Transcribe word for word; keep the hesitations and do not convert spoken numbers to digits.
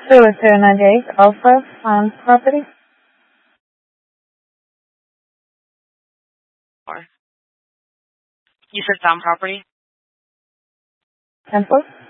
zero zero nine eight Alpha Farm Property. Or you said Sound Property? Temple.